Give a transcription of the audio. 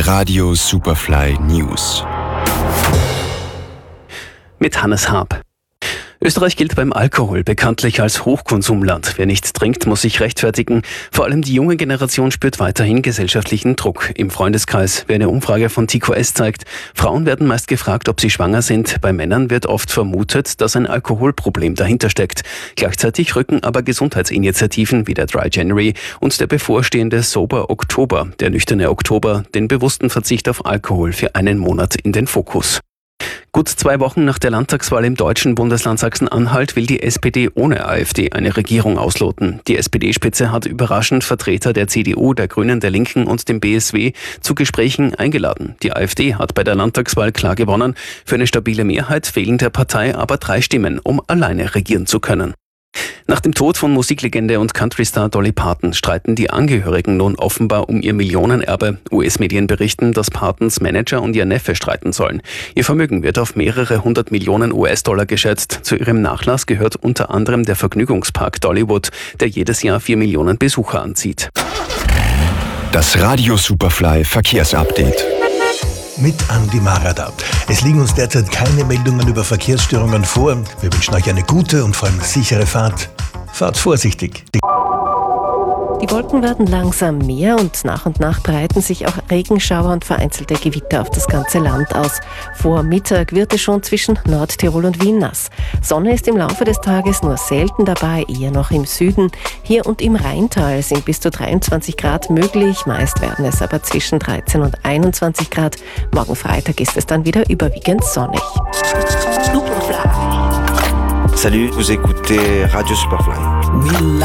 Radio Superfly News. Mit Hannes Haab. Österreich gilt beim Alkohol bekanntlich als Hochkonsumland. Wer nicht trinkt, muss sich rechtfertigen. Vor allem die junge Generation spürt weiterhin gesellschaftlichen Druck. Im Freundeskreis, wie eine Umfrage von TQS zeigt, Frauen werden meist gefragt, ob sie schwanger sind. Bei Männern wird oft vermutet, dass ein Alkoholproblem dahinter steckt. Gleichzeitig rücken aber Gesundheitsinitiativen wie der Dry January und der bevorstehende Sober Oktober, der nüchterne Oktober, den bewussten Verzicht auf Alkohol für einen Monat in den Fokus. Gut 2 Wochen nach der Landtagswahl im deutschen Bundesland Sachsen-Anhalt will die SPD ohne AfD eine Regierung ausloten. Die SPD-Spitze hat überraschend Vertreter der CDU, der Grünen, der Linken und dem BSW zu Gesprächen eingeladen. Die AfD hat bei der Landtagswahl klar gewonnen. Für eine stabile Mehrheit fehlen der Partei aber 3 Stimmen, um alleine regieren zu können. Nach dem Tod von Musiklegende und Countrystar Dolly Parton streiten die Angehörigen nun offenbar um ihr Millionenerbe. US-Medien berichten, dass Partons Manager und ihr Neffe streiten sollen. Ihr Vermögen wird auf mehrere 100 Millionen US-Dollar geschätzt. Zu ihrem Nachlass gehört unter anderem der Vergnügungspark Dollywood, der jedes Jahr 4 Millionen Besucher anzieht. Das Radio Superfly Verkehrsupdate. Mit Andi Marada. Es liegen uns derzeit keine Meldungen über Verkehrsstörungen vor. Wir wünschen euch eine gute und vor allem sichere Fahrt. Fahrt vorsichtig. Die Wolken werden langsam mehr und nach breiten sich auch Regenschauer und vereinzelte Gewitter auf das ganze Land aus. Vor Mittag wird es schon zwischen Nordtirol und Wien nass. Sonne ist im Laufe des Tages nur selten dabei, eher noch im Süden. Hier und im Rheintal sind bis zu 23 Grad möglich, meist werden es aber zwischen 13 und 21 Grad. Morgen Freitag ist es dann wieder überwiegend sonnig. Salut, vous écoutez Radio Superfly.